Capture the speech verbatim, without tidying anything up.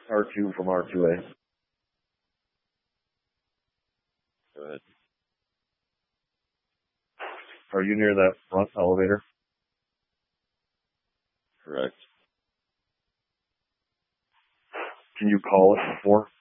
R two from R two A. Go ahead. Are you near that front elevator? Correct. Can you call it before?